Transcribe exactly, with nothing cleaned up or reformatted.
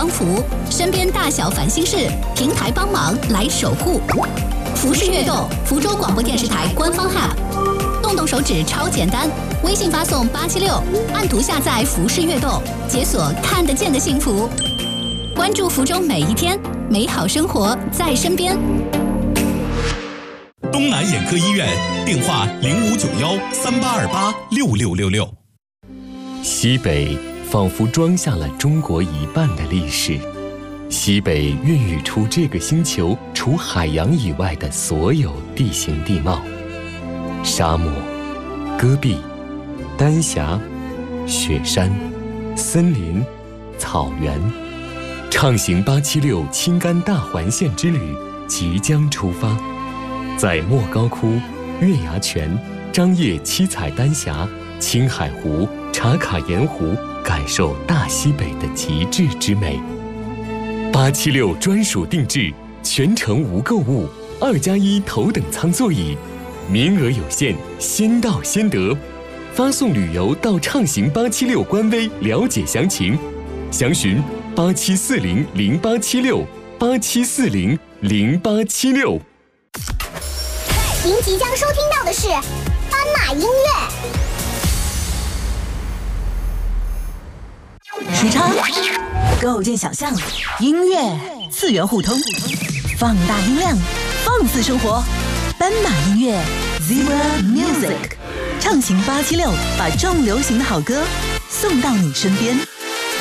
帮扶，身边大小烦心事，平台帮忙来守护。服饰悦动，福州广播电视台官方 App， 动动手指超简单，微信发送八七六，按图下载服饰悦动，解锁看得见的幸福。关注福州每一天，美好生活在身边。 东南眼科医院，电话零五九幺三八二八六六六六。 西北仿佛装下了中国一半的历史，西北孕育出这个星球除海洋以外的所有地形地貌：沙漠、戈壁、丹霞、雪山、森林、草原。畅行八七六青甘大环线之旅即将出发，在莫高窟、月牙泉、张掖七彩丹霞、青海湖、茶卡盐湖，感受大西北的极致之美。八七六专属定制，全程无购物，二加一头等舱座椅，名额有限，先到先得。发送旅游到畅行八七六官微了解详情，详询八七四零零八七六八七四零零八七六。 您即将收听到的是斑马音乐。 时差，构建想象，音乐次元互通，放大音量，放肆生活。斑马音乐 Zebra Music， 畅行八七六，把重流行的好歌送到你身边。